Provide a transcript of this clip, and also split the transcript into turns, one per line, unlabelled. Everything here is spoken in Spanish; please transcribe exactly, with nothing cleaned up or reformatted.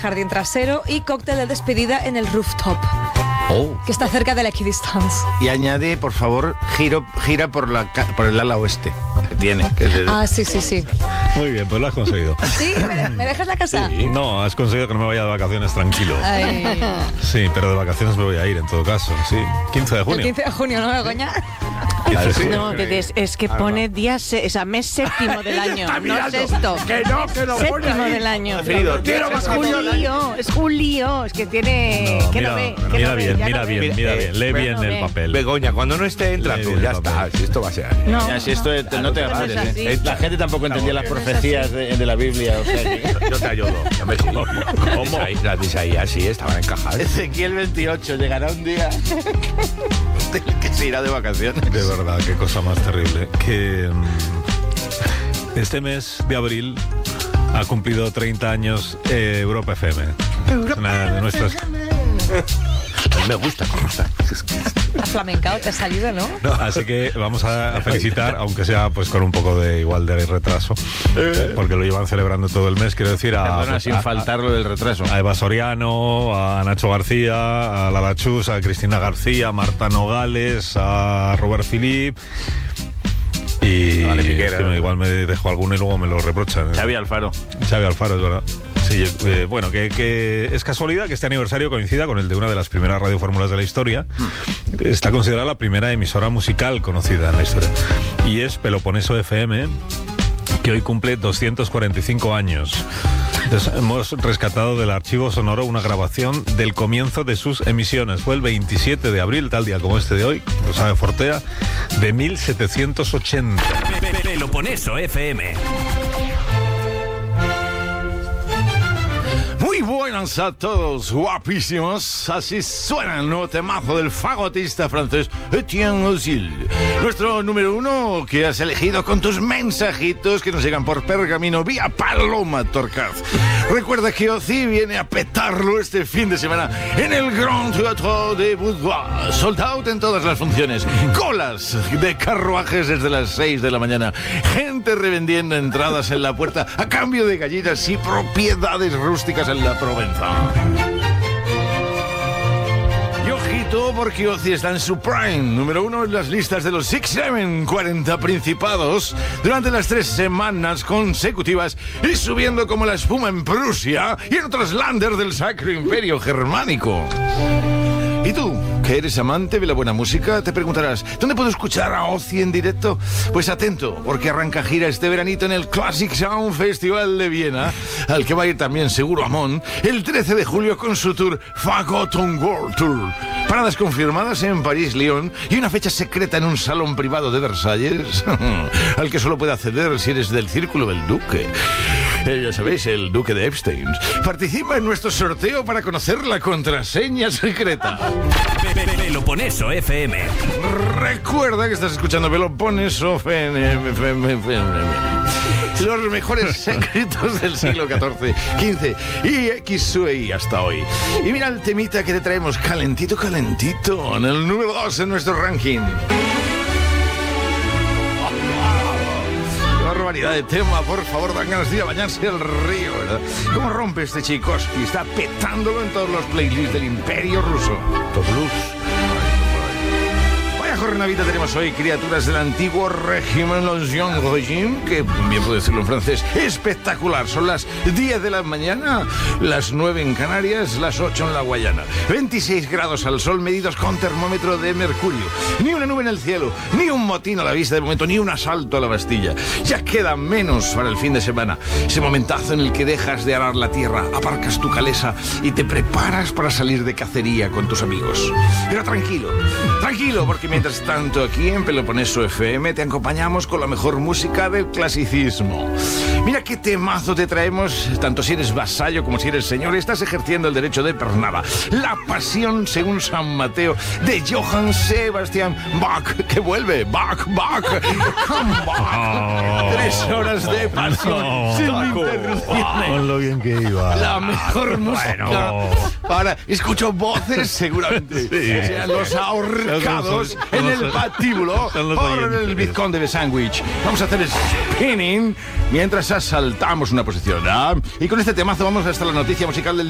jardín trasero y cóctel de despedida en el rooftop.
Oh.
Que está cerca de la Equidistance.
Y añade, por favor, giro, gira por, la, por el ala oeste. Que tiene. Que es el...
Ah, sí, sí, sí.
Muy bien, pues lo has conseguido.
¿Sí? ¿Me, me dejas la casa?
Sí. No, has conseguido que no me vaya de vacaciones tranquilo.
Ay.
Sí, pero de vacaciones me voy a ir en todo caso, sí. quince de junio.
El quince de junio, ¿no, Begoña?
Sí.
No, que es, es que pone día, se, o sea, mes séptimo del año, no sexto.
Que no, que no pone
Séptimo
ahí.
del año.
Preferido, quiero
Es
vacaciones.
julio, es julio, es que tiene...
No,
que
mira,
no ve, que
mira
no ve,
bien,
ya
mira
no ve.
bien, mira bien, lee bien
no
el
ve.
papel.
Begoña, cuando no esté, entra
Lee
tú,
bien
ya
el
está.
papel.
Si esto va a ser.
No,
Ya, si esto es- no te
claro,
rares,
no es así.
¿eh? La gente tampoco entendía las profecías de, de la Biblia. O sea, que-
Yo te ayudo. Ya me
¿Cómo?
Las de Isaías sí estaban encajadas.
Ezequiel veintiocho, llegará un día
Que se irá de vacaciones.
De verdad, qué cosa más terrible. Que mm, este mes de abril ha cumplido treinta años eh, Europa F M. Una de nuestras...
Me gusta, me gusta.
A flamencao te ha salido, ¿no?
Así que vamos a, a felicitar, aunque sea pues con un poco de igual de retraso, porque lo llevan celebrando todo el mes. Quiero decir a,
Perdona,
pues,
sin
a-
faltar lo del retraso.
a Eva Soriano, a Nacho García, a Lara Chus, a Cristina García, a Marta Nogales, a Robert Philip. Y
Vale, Piquera.
es que me- igual me dejo alguno y luego me lo reprochan. ¿eh?
Xavi Alfaro.
Xavi Alfaro, es verdad. Sí, eh, bueno, que, que es casualidad que este aniversario coincida con el de una de las primeras radiofórmulas de la historia. Está considerada la primera emisora musical conocida en la historia. Y es Peloponeso F M, que hoy cumple doscientos cuarenta y cinco años. Entonces, hemos rescatado del archivo sonoro una grabación del comienzo de sus emisiones. Fue el veintisiete de abril, tal día como este de hoy, lo sabe Fortea, de mil setecientos ochenta.
Peloponeso F M.
Muy buenas a todos, guapísimos. Así suena el nuevo temazo del fagotista francés Etienne Ozil. Nuestro número uno que has elegido con tus mensajitos que nos llegan por pergamino vía Paloma Torcaz. Recuerda que Ozil viene a petarlo este fin de semana en el Grand Théâtre de Boudoir. Sold out en todas las funciones. Colas de carruajes desde las seis de la mañana. Gente revendiendo entradas en la puerta a cambio de gallinas y propiedades rústicas en la Provenza. Y ojito porque Ozzy está en su prime, número uno en las listas de los Six Seven, cuarenta principados durante las tres semanas consecutivas y subiendo como la espuma en Prusia y en otros landers del Sacro Imperio Germánico. ¿Y tú, que eres amante de la buena música? Te preguntarás, ¿dónde puedo escuchar a Ozzy en directo? Pues atento, porque arranca gira este veranito en el Classic Sound Festival de Viena, al que va a ir también seguro Amón, el trece de julio con su tour Fagoton World Tour. Paradas confirmadas en París, Lyon y una fecha secreta en un salón privado de Versalles, al que solo puede acceder si eres del círculo del duque. Eh, ya sabéis, el duque de Epstein. Participa en nuestro sorteo para conocer la contraseña secreta.
Peloponeso F M.
Recuerda que estás escuchando Peloponeso F M. Los mejores secretos del siglo catorce, quince y X U I hasta hoy. Y mira el temita que te traemos calentito, calentito, en el número dos en nuestro ranking. Qué barbaridad de tema, por favor, dan ganas de ir a bañarse al río, ¿verdad? ¿Cómo rompe este Tchaikovsky? Está petándolo en todos los playlists del Imperio Ruso. Top Blues. Vaya jornadita tenemos hoy, criaturas del antiguo régimen, los Young Regime, que bien puedo decirlo en francés, espectacular. Son las diez de la mañana, las nueve en Canarias, las ocho en la Guayana. veintiséis grados al sol medidos con termómetro de mercurio. Ni una nube en el cielo, ni un motín a la vista de momento, ni un asalto a la Bastilla. Ya queda menos para el fin de semana. Ese momentazo en el que dejas de arar la tierra, aparcas tu calesa y te preparas para salir de cacería con tus amigos. Pero tranquilo, tranquilo, porque mientras tanto aquí en Peloponeso F M te acompañamos con la mejor música del clasicismo. Mira qué temazo te traemos, tanto si eres vasallo como si eres señor, estás ejerciendo el derecho de pernada. La pasión según San Mateo de Johann Sebastian Bach, que vuelve, Bach, Bach, come back. Tres horas de pasión
No,
sin
Paco,
interrupciones.
con lo bien que iba.
La mejor música
Bueno.
para... Escucho voces seguramente.
Sí.
Sean los ahorcados
Son los-
en
son
el
los-
patíbulo
son los
por
oyentes.
el Vizconde de Sandwich. Vamos a hacer spinning mientras asaltamos una posición. ¿ah? Y con este temazo vamos hasta la noticia musical del